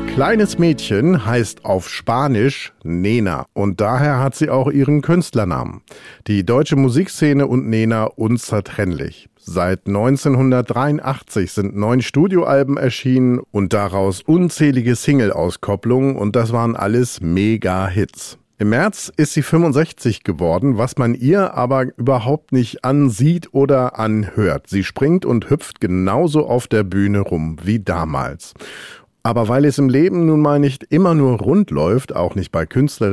Kleines Mädchen heißt auf Spanisch Nena und daher hat sie auch ihren Künstlernamen. Die deutsche Musikszene und Nena unzertrennlich. Seit 1983 sind 9 Studioalben erschienen und daraus unzählige Single-Auskopplungen und das waren alles Mega-Hits. Im März ist sie 65 geworden, was man ihr aber überhaupt nicht ansieht oder anhört. Sie springt und hüpft genauso auf der Bühne rum wie damals. Aber weil es im Leben nun mal nicht immer nur rund läuft, auch nicht bei Künstlerinnen,